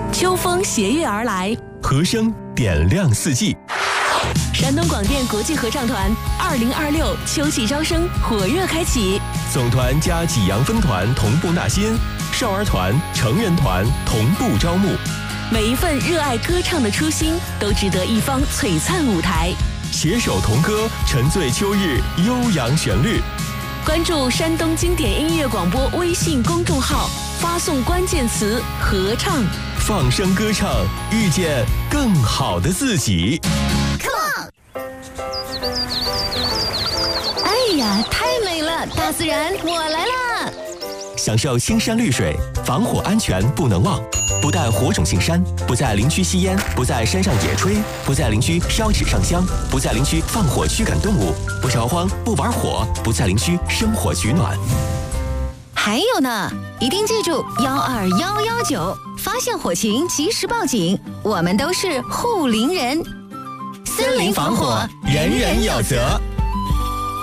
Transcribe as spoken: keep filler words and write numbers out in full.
秋风携月而来， 和声点亮四季。 山东广电国际合唱团二零二六秋季招生火热开启， 总团加济阳分团同步纳新，少儿团、成人团同步招募。 每一份热爱歌唱的初心，都值得一方璀璨舞台。 携手同歌，沉醉秋日悠扬旋律。 关注山东经典音乐广播微信公众号，发送关键词“合唱”， 放声歌唱，遇见更好的自己。 哎呀，太美了！大自然，我来啦！ 享受青山绿水，防火安全不能忘。不但火种进山，不在林区吸烟，不在山上野炊，不在林区烧纸上香，不在林区放火驱赶动物，不着荒，不玩火，不在林区生火取暖。 还有呢，一定记住幺二幺幺九，发现火情及时报警，我们都是护林人。 森林防火，人人有责。